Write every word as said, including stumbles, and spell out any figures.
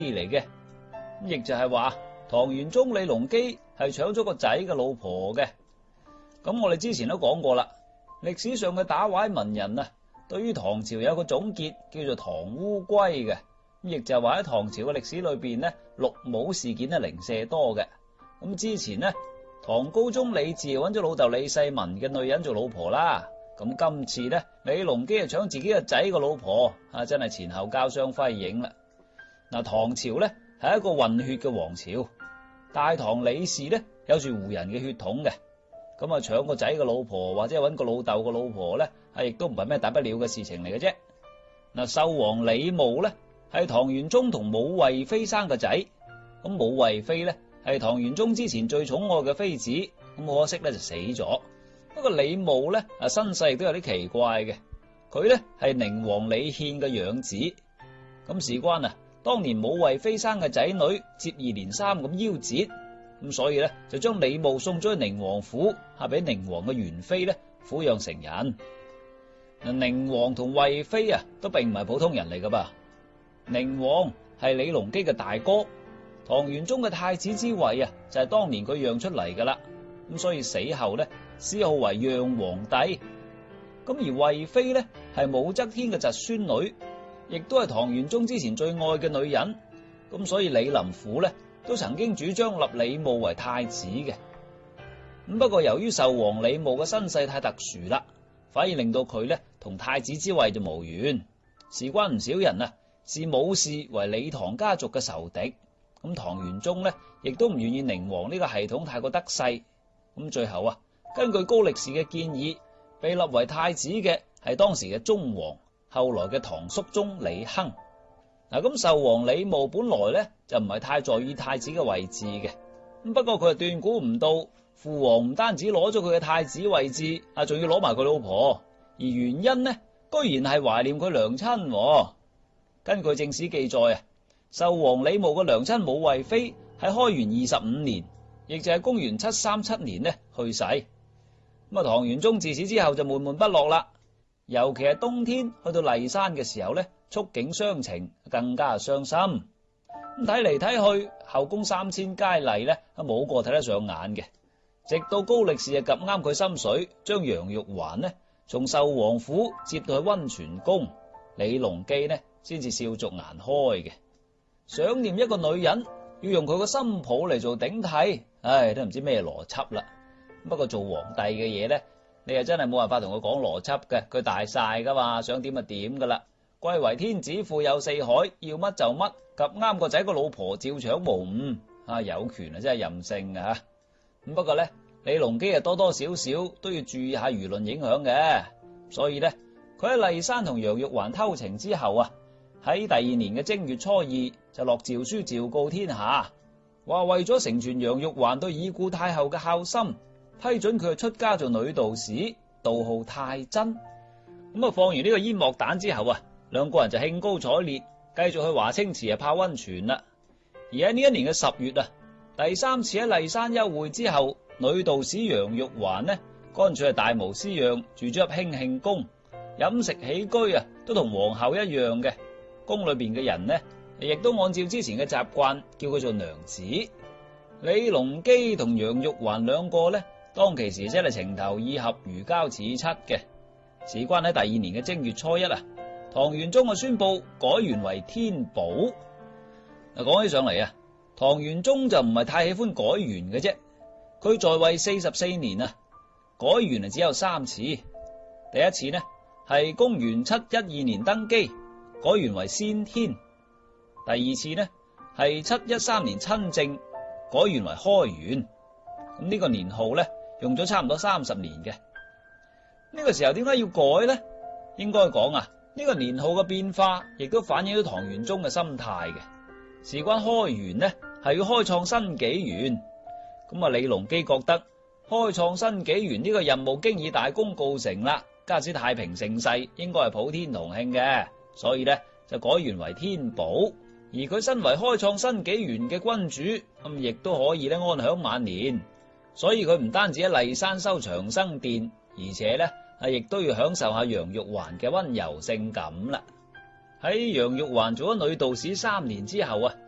嚟嘅，亦就係話唐玄宗李隆基係搶咗個仔嘅老婆嘅。咁我哋之前都講過啦，歷史上嘅打壞文人啊，對於唐朝有個總結叫做唐烏龜嘅，亦就係話喺唐朝嘅歷史裏邊呢，綠帽事件係零舍多嘅。咁之前呢，唐高宗李治揾咗老豆李世民嘅女人做老婆啦，咁今次呢，李隆基就搶自己嘅仔個老婆，啊真係前後交相輝映啦。嗱，唐朝呢係一個混血嘅王朝，大唐李氏呢有住胡人嘅血統嘅，咁啊搶個仔嘅老婆或者揾個老豆個老婆呢，係亦都唔係咩大不了嘅事情嚟嘅啫。嗱，壽王李瑁呢係唐玄宗同武惠妃生個仔，咁武惠妃呢係唐玄宗之前最寵愛嘅妃子，咁可惜咧就死咗。不過李瑁咧啊身世亦都有啲奇怪嘅，佢咧係寧王李憲嘅養子，咁事關啊當年武惠妃生嘅仔女接二連三咁夭折，咁所以咧就將李瑁送咗去寧王府，係俾寧王嘅元妃咧撫養成人。嗱，寧王同惠妃啊都並唔係普通人嚟噶噃，寧王係李隆基嘅大哥。唐玄宗嘅太子之位啊，就係當年佢讓出嚟噶啦，咁所以死後呢，謚號為讓皇帝。咁而惠妃呢，係武則天嘅侄孫女，亦都係唐玄宗之前最愛嘅女人，咁所以李林甫呢，都曾經主張立李瑁為太子嘅。咁不過由於壽王李瑁嘅身世太特殊啦，反而令到佢呢同太子之位就無緣，事關唔少人啊視武氏為李唐家族嘅仇敵。咁唐玄宗呢，亦都唔願意寧王呢個系統太過得勢，咁最後啊，根據高力士嘅建議，被立為太子嘅係當時嘅忠王，後來嘅唐肅宗李亨。嗱，咁壽王李瑁本來呢，就唔係太在意太子嘅位置嘅，咁不過佢係斷估唔到父王唔單止攞咗佢嘅太子位置，啊，仲要攞埋佢老婆，而原因呢，居然係懷念佢娘親。根據正史記載啊，壽王李瑁嘅娘親武惠妃喺開元二十五年，亦就係公元七三七年呢去世。咁啊，唐玄宗自此之後就悶悶不樂啦，尤其係冬天去到驪山嘅時候呢，觸景傷情，更加傷心。咁睇嚟睇去，後宮三千佳麗呢，冇個睇得上眼嘅。直到高力士啊及啱佢心水，將楊玉環呢從壽王府接到去溫泉宮，李隆基呢先至笑逐顏開嘅。想念一個女人，要用佢個心抱嚟做頂替，唉，都唔知咩邏輯啦。不過做皇帝嘅嘢呢，你又真係冇辦法同佢講邏輯嘅，佢大晒噶嘛，想點就點噶啦。貴為天子，富有四海，要乜就乜，及啱個仔個老婆照搶無誤，啊有權啊真係任性啊。咁不過呢，李隆基啊多多少少都要注意下輿論影響嘅，所以呢，佢喺驪山同楊玉環偷情之後啊，喺第二年嘅正月初二就落詔書詔告天下，話為咗成全楊玉環對已故太后嘅孝心，批准佢出家做女道士，道號太真。咁啊放完呢個煙幕彈之後啊，兩個人就興高采烈，繼續去華清池啊泡溫泉啦。而喺呢一年嘅十月啊，第三次喺驪山幽會之後，女道士楊玉環呢，乾脆係大模斯樣住咗入興慶宮，飲食起居啊都同皇后一樣嘅。宮裏邊嘅人呢，亦都按照之前嘅習慣叫佢做娘子。李隆基同楊玉環兩個呢，當其時真係情投意合，如膠似漆嘅。事關喺第二年嘅正月初一啊，唐玄宗啊宣布改元為天寶。嗱，講起上嚟啊，唐玄宗就唔係太喜歡改元嘅啫。佢在位四十四年啊，改元啊只有三次。第一次呢係公元七一二年登基，改元為先天。第二次呢係七一三年親政，改元為開元。咁呢個年號呢用咗差唔多三十年嘅。呢個時候點解要改呢？應該講啊，呢個年號嘅變化亦都反映咗唐玄宗嘅心態嘅。事關開元呢係要開創新紀元，咁啊李隆基覺得開創新紀元呢個任務經已大功告成啦，加之太平盛世應該係普天同慶嘅，所以呢就改元為天寶。而佢身為開創新紀元嘅君主，咁亦都可以咧安享晚年。所以佢唔單止喺驪山修長生殿，而且咧係亦都要享受下楊玉環嘅溫柔性感啦。喺楊玉環做咗女道士三年之後啊，